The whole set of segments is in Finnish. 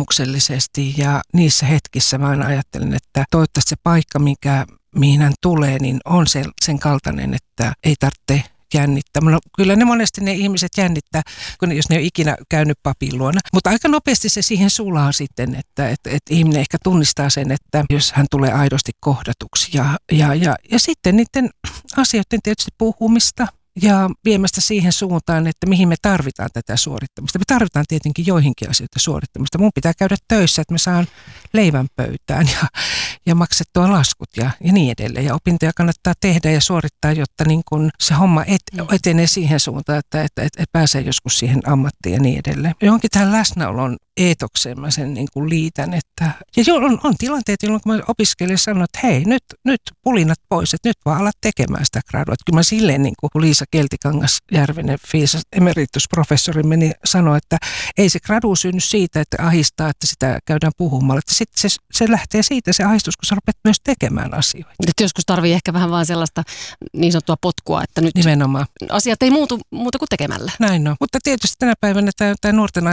luottamuksellisesti ja niissä hetkissä mä aina ajattelen, että toivottavasti se paikka, mihin hän tulee, niin on sen kaltainen, että ei tarvitse jännittää. No, kyllä ne monesti ne ihmiset jännittää, jos ne ei ole ikinä käynyt papin luona. Mutta aika nopeasti se siihen sulaa sitten, että ihminen ehkä tunnistaa sen, että jos hän tulee aidosti kohdatuksi. Ja sitten niiden asioiden tietysti puhumista ja viemästä siihen suuntaan, että mihin me tarvitaan tätä suorittamista. Me tarvitaan tietenkin joihinkin asioita suorittamista. Mun pitää käydä töissä, että mä saan leivän pöytään ja maksettua laskut ja niin edelleen. Ja opintoja kannattaa tehdä ja suorittaa, jotta niin kun se homma etenee siihen suuntaan, että pääsee joskus siihen ammattiin ja niin edelleen. Johonkin tähän läsnäolon eetokseen mä sen niin kuin liitän. Ja on tilanteet, jolloin kun mä opiskelin sanoin, että hei, nyt pulinat pois, että nyt vaan alat tekemään sitä gradua. Että kyllä mä silleen niin kuin Liisa Keltikangas-Järvinen, FISA emeritusprofessori, sanoi, että ei se gradu synny siitä, että ahistaa, että sitä käydään puhumalla. Että sitten se lähtee siitä se ahistus, kun sä rupeat myös tekemään asioita. Että joskus tarvii ehkä vähän vaan sellaista niin sanottua potkua, että nyt nimenomaan asiat ei muuta kuin tekemällä. Näin on. Mutta tietysti tänä päivänä tämä nuorten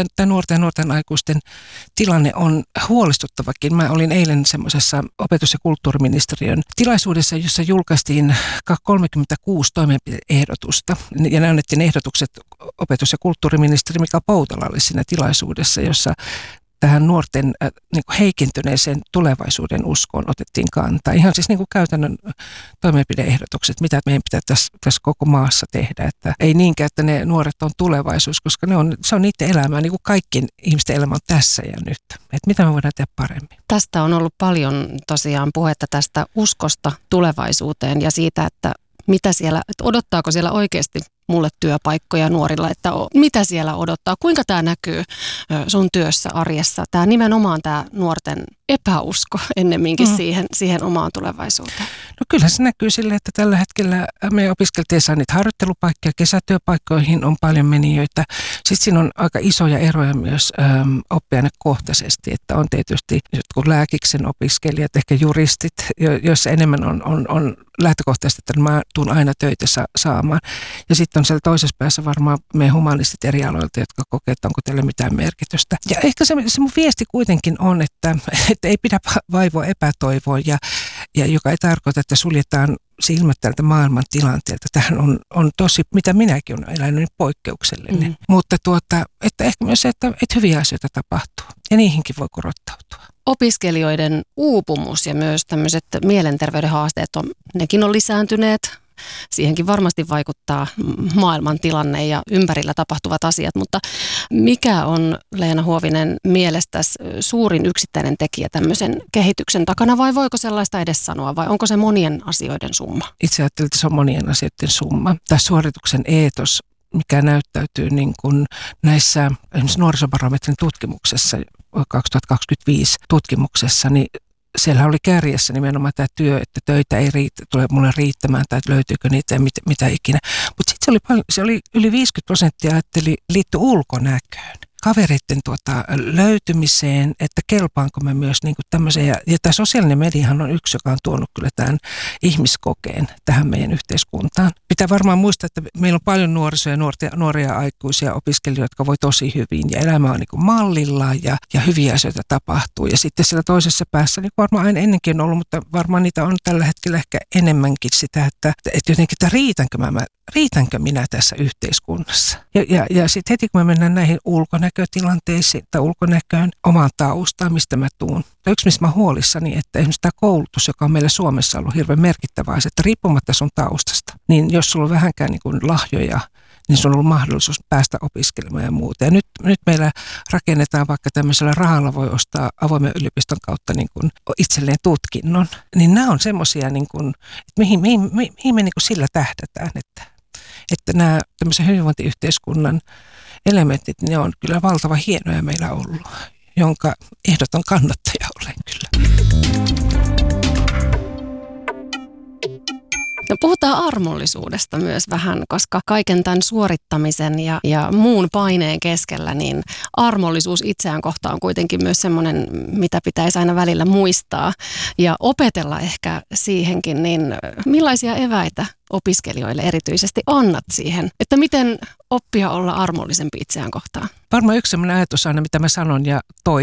aikuisten tilanne on huolestuttavakin. Mä olin eilen semmoisessa opetus- ja kulttuuriministeriön tilaisuudessa, jossa julkaistiin 36 toimenpide-ehdotusta. Ja ne annettiin ehdotukset opetus- ja kulttuuriministeri Mika Poutalalle siinä tilaisuudessa, jossa tähän nuorten niin kuin heikentyneeseen tulevaisuuden uskoon otettiin kantaa. Ihan siis niin kuin käytännön toimenpide-ehdotukset, mitä meidän pitää tässä koko maassa tehdä. Että ei niinkään, että ne nuoret on tulevaisuus, koska se on niiden elämää, niin kuin kaikkien ihmisten elämä on tässä ja nyt. Että mitä me voidaan tehdä paremmin. Tästä on ollut paljon tosiaan puhetta tästä uskosta tulevaisuuteen ja siitä, että mitä siellä, että odottaako siellä oikeasti mulle työpaikkoja nuorilla, että mitä siellä odottaa, kuinka tämä näkyy sun työssä, arjessa, nimenomaan tämä nuorten epäusko ennemminkin siihen omaan tulevaisuuteen. No kyllä se näkyy sille, että tällä hetkellä me opiskelijat ei saa niitä harjoittelupaikkoja, kesätyöpaikkoihin on paljon menijöitä. Sitten siinä on aika isoja eroja myös oppiainekohtaisesti, että on tietysti jotkut lääkiksen opiskelijat, ehkä juristit, joissa enemmän on lähtökohtaisesti, että mä tuun aina töitä saamaan. Ja sitten on siellä toisessa päässä varmaan me humanistit eri aloilta, jotka kokee, että onko teillä mitään merkitystä. Ja ehkä se mun viesti kuitenkin on, että ei pidä vaivoa epätoivoa ja joka ei tarkoita, että suljetaan silmät tältä maailman tilanteelta. Tähän on tosi, mitä minäkin olen elänyt, niin poikkeuksellinen. Mutta että ehkä myös se, että hyviä asioita tapahtuu ja niihinkin voi korottautua. Opiskelijoiden uupumus ja myös tämmöiset mielenterveyden haasteet, nekin on lisääntyneet. Siihenkin varmasti vaikuttaa maailman tilanne ja ympärillä tapahtuvat asiat, mutta mikä on, Leena Huovinen, mielestäsi suurin yksittäinen tekijä tämmöisen kehityksen takana vai voiko sellaista edes sanoa vai onko se monien asioiden summa? Itse ajattelen, että se on monien asioiden summa. Tämä suorituksen eetos, mikä näyttäytyy niin kuin näissä esimerkiksi nuorisobarometrin tutkimuksessa, 2025 tutkimuksessa, niin siellä oli kärjessä nimenomaan tämä työ, että töitä ei tule mulle riittämään tai löytyykö niitä ja mitä ikinä. Mutta sitten se oli yli 50% ajatteli liittyi ulkonäköön. Kavereiden löytymiseen, että kelpaanko mä myös niin kuin tämmöiseen. Ja tämä sosiaalinen mediahan on yksi, joka on tuonut kyllä tämän ihmiskokeen tähän meidän yhteiskuntaan. Pitää varmaan muistaa, että meillä on paljon nuorisoja ja nuoria aikuisia opiskelijoita, jotka voi tosi hyvin. Ja elämä on niin kuin mallillaan ja hyviä asioita tapahtuu. Ja sitten siellä toisessa päässä, niin varmaan aina ennenkin on ollut, mutta varmaan niitä on tällä hetkellä ehkä enemmänkin sitä, että jotenkin, että riitänkö minä tässä yhteiskunnassa. Ja sitten heti kun me mennään näihin ulkonäkötilanteisiin tai ulkonäköön, omaan taustaan, mistä mä tuun. Yksi, mistä mä huolissani, että esimerkiksi tämä koulutus, joka on meillä Suomessa ollut hirveän merkittävää, että riippumatta sun taustasta, niin jos sulla on vähänkään niin kuin lahjoja, niin sulla on ollut mahdollisuus päästä opiskelemaan ja muuta. Ja nyt meillä rakennetaan vaikka tämmöisellä rahalla voi ostaa avoimen yliopiston kautta niin kuin itselleen tutkinnon. Niin nämä on semmoisia, niin kuin, että mihin me niin kuin sillä tähdätään, että nämä tämmöisen hyvinvointiyhteiskunnan elementit, ne on kyllä valtavan hienoja meillä ollut, jonka ehdoton kannattaja olen kyllä. No puhutaan armollisuudesta myös vähän, koska kaiken tämän suorittamisen ja muun paineen keskellä, niin armollisuus itseään kohtaan on kuitenkin myös semmoinen, mitä pitäisi aina välillä muistaa ja opetella ehkä siihenkin. Niin millaisia eväitä opiskelijoille erityisesti annat siihen, että miten oppia olla armollisempi itseään kohtaan? Varmaan yksi sellainen ajatus aina, mitä mä sanon ja